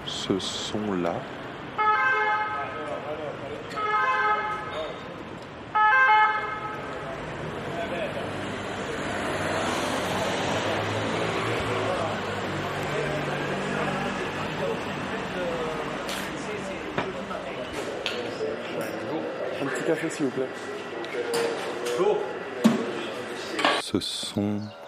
Ce son-là. Un petit café s'il vous plaît. Ce son